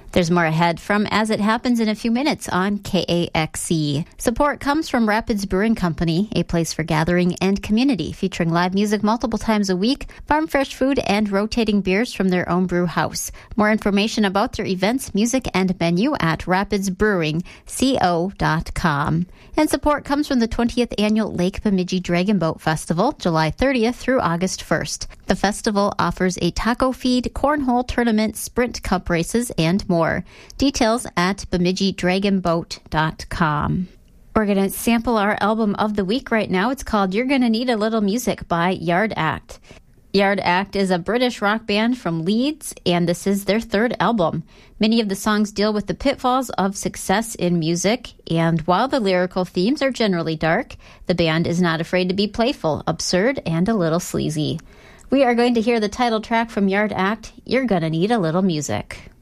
There's more ahead from As It Happens in a few minutes on KAXE. Support comes from Rapids Brewing Company, a place for gathering and community, featuring live music multiple times a week, farm fresh food, and rotating beers from their own brew house. More information about their events, music, and menu at rapidsbrewingco.com. And support comes from the 20th Annual Lake Bemidji Dragon Boat Festival, July 30th through August 1st. The festival offers a taco feed, cornhole tournament, sprint cup races, and more. Details at bemidjidragonboat.com. We're going to sample our album of the week right now. It's called You're Gonna Need a Little Music by Yard Act. Yard Act is a British rock band from Leeds, and this is their third album. Many of the songs deal with the pitfalls of success in music, and while the lyrical themes are generally dark, the band is not afraid to be playful, absurd, and a little sleazy. We are going to hear the title track from Yard Act, You're Gonna Need a Little Music.